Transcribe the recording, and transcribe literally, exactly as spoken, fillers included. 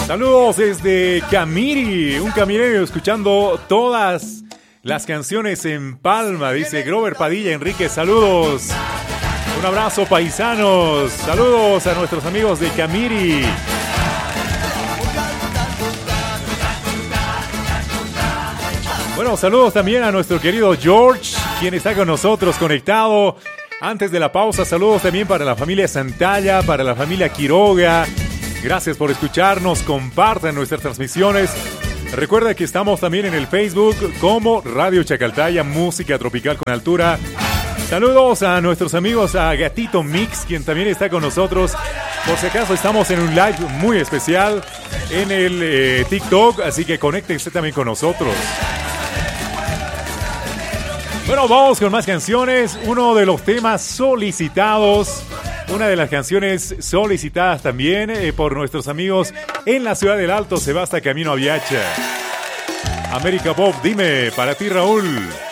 Saludos desde Camiri, un caminero escuchando todas las canciones en Palma, dice Grover Padilla Enrique, saludos. Un abrazo, paisanos. Saludos a nuestros amigos de Camiri. Bueno, saludos también a nuestro querido George, quien está con nosotros conectado. Antes de la pausa, saludos también para la familia Santalla, para la familia Quiroga. Gracias por escucharnos, compartan nuestras transmisiones. Recuerda que estamos también en el Facebook como Radio Chacaltaya, Música Tropical con Altura. Saludos a nuestros amigos, a Gatito Mix, quien también está con nosotros. Por si acaso estamos en un live muy especial en el eh, TikTok, así que conéctense también con nosotros. Bueno, vamos con más canciones. Uno de los temas solicitados, una de las canciones solicitadas también eh, por nuestros amigos en la ciudad del Alto, se va hasta camino a Viacha. América Pop, dime, para ti, Raúl.